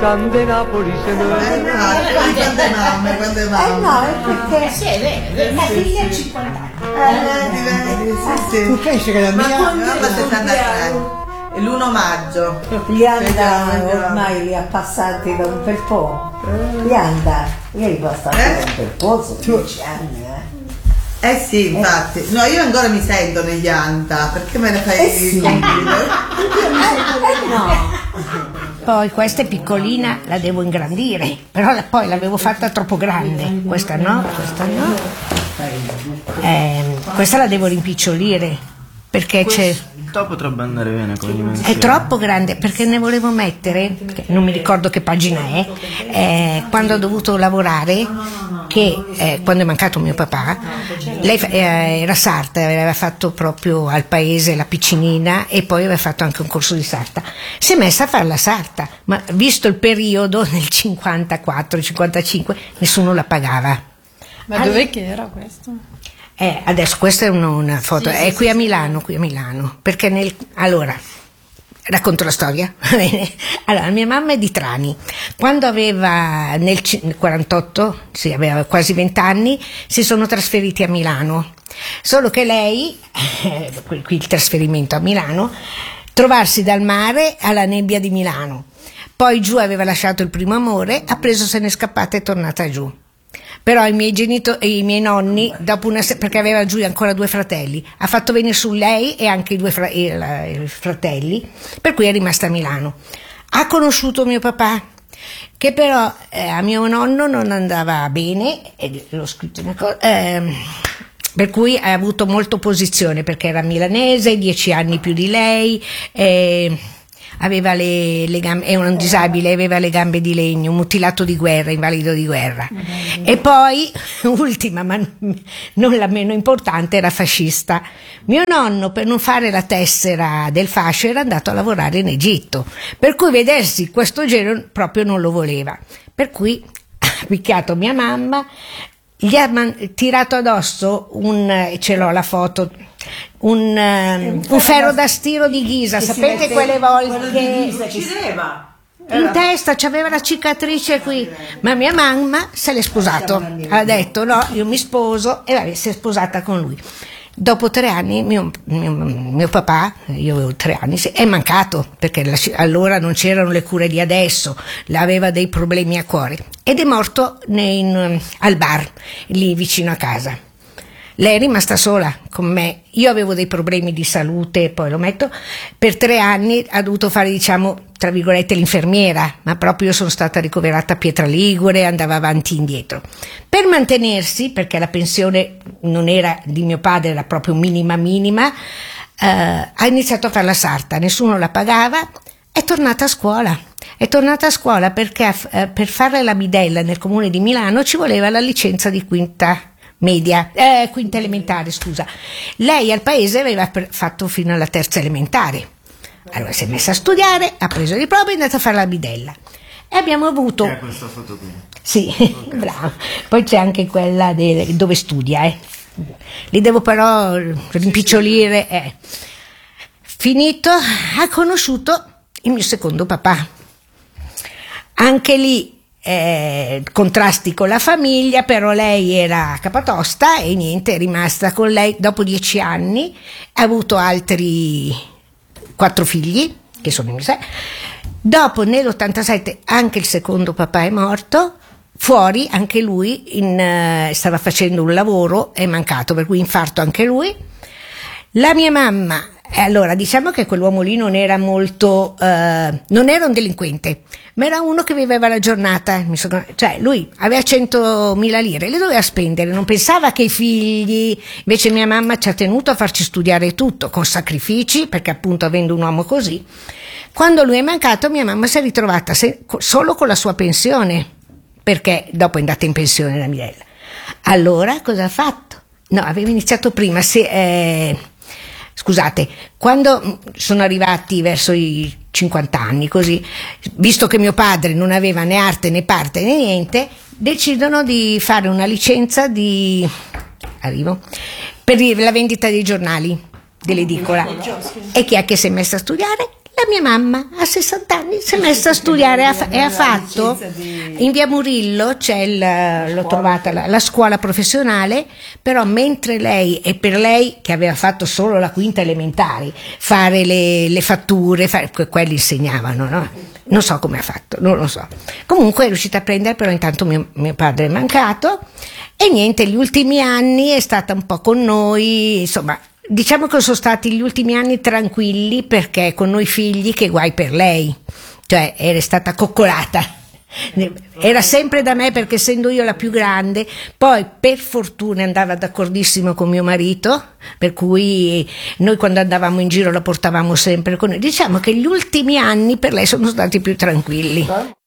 grande Napoli se no, quante mamme. No, è perché Sì, è vero. la figlia ha 50 anni. Tu pensi che la mia... mia mamma 73, l'1 maggio. Gli anda ormai li ha passati da un bel po'. Gli anda, lei va stata da un bel po', sono 10 anni. Sì, infatti. No, io ancora mi sento negli anta, perché me ne fai sì. no. Poi questa è piccolina, la devo ingrandire, però poi l'avevo fatta troppo grande. Questa no. Questa la devo rimpicciolire, perché c'è... Potrebbe andare bene con dimensioni. È troppo grande, perché ne volevo mettere, non mi ricordo che pagina è, quando ho dovuto lavorare, che quando è mancato mio papà, lei era sarta, aveva fatto proprio al paese la piccinina e poi aveva fatto anche un corso di sarta. Si è messa a fare la sarta, ma visto il periodo nel 54-55 nessuno la pagava. Ma dov'è che era questo? Adesso questa è una foto, Sì, è sì, qui a Milano, perché allora, racconto la storia, va bene? Allora, mia mamma è di Trani, quando aveva nel 48, sì, aveva quasi 20 anni, si sono trasferiti a Milano, solo che lei, qui il trasferimento a Milano, trovarsi dal mare alla nebbia di Milano, poi giù aveva lasciato il primo amore, ha preso, se n'è scappata e è tornata giù. Però i miei nonni, dopo perché aveva giù ancora 2 fratelli, ha fatto venire su lei e anche i 2 fratelli, per cui è rimasta a Milano. Ha conosciuto mio papà, che però a mio nonno non andava bene, l'ho scritto una cosa, per cui ha avuto molta opposizione, perché era milanese, 10 anni più di lei, aveva le gambe, è un disabile, aveva le gambe di legno, mutilato di guerra, invalido di guerra. E poi, ultima ma non la meno importante, era fascista. Mio nonno, per non fare la tessera del fascio, era andato a lavorare in Egitto, per cui vedersi questo genere proprio non lo voleva, per cui ha picchiato mia mamma, gli ha tirato addosso ce l'ho la foto, un ferro da stiro di ghisa, sapete quelle volte che in testa c'aveva la cicatrice qui, ma mia mamma se l'è sposato, ha detto no, io mi sposo, e vabbè, si è sposata con lui. Dopo 3 anni mio papà, io avevo 3 anni, è mancato, perché allora non c'erano le cure di adesso, aveva dei problemi a cuore, ed è morto al bar, lì vicino a casa. Lei è rimasta sola con me, io avevo dei problemi di salute, poi lo metto, per 3 anni ha dovuto fare, diciamo, tra virgolette, l'infermiera, ma proprio io sono stata ricoverata a Pietraligure, andava avanti e indietro. Per mantenersi, perché la pensione non era di mio padre, era proprio minima, ha iniziato a fare la sarta, nessuno la pagava, è tornata a scuola. È tornata a scuola perché per fare la bidella nel comune di Milano ci voleva la licenza di quinta elementare, scusa. Lei al paese aveva fatto fino alla 3ª elementare. Allora si è messa a studiare, ha preso le prove e è andata a fare la bidella. E abbiamo avuto... C'è questa foto qui? Sì, okay. Bravo. Poi c'è anche quella dove studia, Li devo però rimpicciolire. Finito, ha conosciuto il mio secondo papà. Anche lì contrasti con la famiglia, però lei era capatosta e niente, è rimasta con lei. Dopo 10 anni ha avuto altri 4 figli, che sono i miei. Dopo, nell'87, anche il secondo papà è morto, fuori anche lui, stava facendo un lavoro, è mancato, per cui infarto anche lui. La mia mamma, allora diciamo che quell'uomo lì non era molto, non era un delinquente, ma era uno che viveva la giornata, cioè lui aveva 100.000 lire, le doveva spendere, non pensava che i figli, invece mia mamma ci ha tenuto a farci studiare tutto, con sacrifici, perché appunto avendo un uomo così, quando lui è mancato mia mamma si è ritrovata solo con la sua pensione, perché dopo è andata in pensione la Mirella. Allora cosa ha fatto? No, aveva iniziato prima, scusate, quando sono arrivati verso i 50 anni, così, visto che mio padre non aveva né arte né parte né niente, decidono di fare una licenza per la vendita dei giornali, dell'edicola. E chi è che si è messa a studiare? La mia mamma a 60 anni si è messa a studiare e ha fatto, in via Murillo c'è l'ho trovata la scuola professionale, però mentre lei, e per lei che aveva fatto solo la quinta elementari, fare le fatture, quelli insegnavano, no? Non so come ha fatto, non lo so. Comunque è riuscita a prendere, però intanto mio padre è mancato e niente, gli ultimi anni è stata un po' con noi, insomma. Diciamo che sono stati gli ultimi anni tranquilli perché con noi figli che guai per lei, cioè era stata coccolata, era sempre da me perché essendo io la più grande, poi per fortuna andava d'accordissimo con mio marito, per cui noi quando andavamo in giro la portavamo sempre con noi. Diciamo che gli ultimi anni per lei sono stati più tranquilli.